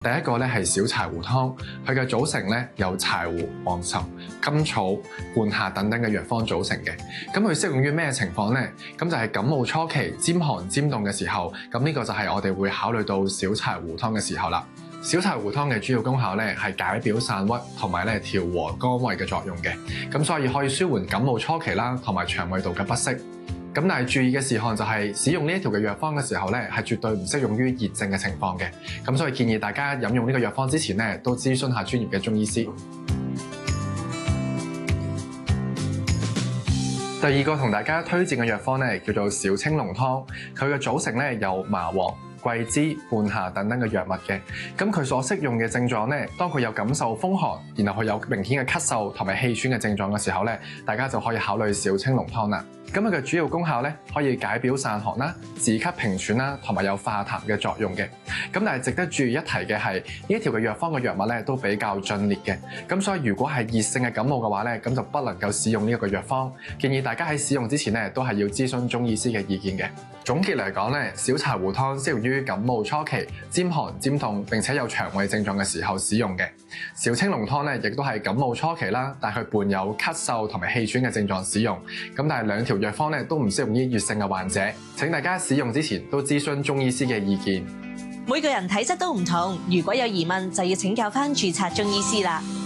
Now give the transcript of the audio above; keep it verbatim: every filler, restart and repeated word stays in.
第一個咧係小柴胡湯，佢嘅組成咧由柴胡、黃芩、甘草、半夏等等嘅藥方組成嘅。咁佢適用於咩情況呢？咁就係感冒初期尖寒尖凍嘅時候，咁呢個就係我哋會考慮到小柴胡湯嘅時候啦。小柴胡湯嘅主要功效咧係解表散鬱同埋咧調和肝胃嘅作用嘅，咁所以可以舒緩感冒初期啦同埋腸胃道嘅不適。咁但係注意嘅事項就係使用呢一條嘅藥方嘅時候咧，係絕對唔適用於熱症嘅情況嘅。咁所以建議大家飲用呢個藥方之前咧，都諮詢下專業嘅中醫師。第二個同大家推薦嘅藥方咧，叫做小青龍湯，佢嘅組成咧有麻黃、桂枝、半夏等等嘅藥物嘅。咁佢所適用嘅症狀咧，當佢有感受風寒，然後佢有明顯嘅咳嗽同埋氣喘嘅症狀嘅時候咧，大家就可以考慮小青龍湯啦。咁佢嘅主要功效咧，可以解表散寒啦、治咳平喘啦，同埋有化痰嘅作用嘅。咁但係值得注意一提嘅係，呢一條嘅藥方嘅藥物咧都比較峻烈嘅。咁所以如果係熱性嘅感冒嘅話咧，咁就不能夠使用呢一個藥方。建議大家喺使用之前咧，都係要諮詢中醫師嘅意見嘅。總結嚟講咧，小柴胡湯適用於感冒初期尖寒尖痛並且有腸胃症狀嘅時候使用嘅。小青龍湯咧亦都係感冒初期啦，但係佢伴有咳嗽同埋氣喘嘅症狀使用。咁但係兩條藥方咧都唔適用於熱性嘅患者，請大家使用之前都諮詢中醫師嘅意見。 每個人體質都唔同，如果有疑問就要請教返註冊中醫師啦。